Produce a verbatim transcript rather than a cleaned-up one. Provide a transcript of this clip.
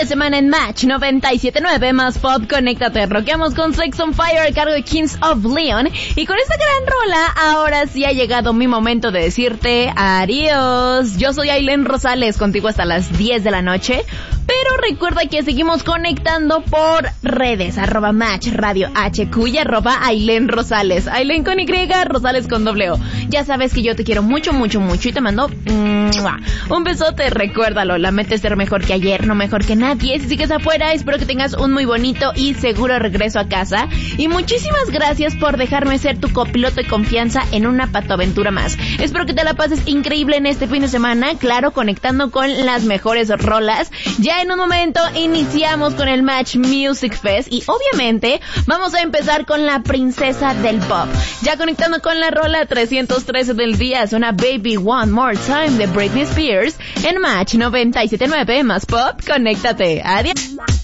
de semana en Match noventa y siete punto nueve más Pop. Conéctate, rockeamos con Sex on Fire a cargo de Kings of Leon. Y con esta gran rola, ahora sí ha llegado mi momento de decirte adiós. Yo soy Ailén Rosales, contigo hasta las diez de la noche. Pero recuerda que seguimos conectando por redes, arroba Match Radio H Q y arroba Ailén Rosales. Ailén con Y, Rosales con doble O. Ya sabes que yo te quiero mucho, mucho, mucho y te mando ¡mua! Un besote. Recuérdalo, la meta es ser mejor que ayer, no mejor que nadie. Si sigues afuera, espero que tengas un muy bonito y seguro regreso a casa. Y muchísimas gracias por dejarme ser tu copiloto de confianza en una patoaventura más. Espero que te la pases increíble en este fin de semana, claro, conectando con las mejores rolas. Ya en un momento iniciamos con el Match Music Fest y obviamente vamos a empezar con la princesa del pop. Ya conectando con la rola trescientos trece del día, suena Baby One More Time de Britney Spears en Match noventa y siete punto nueve más Pop. Conéctate. Adiós.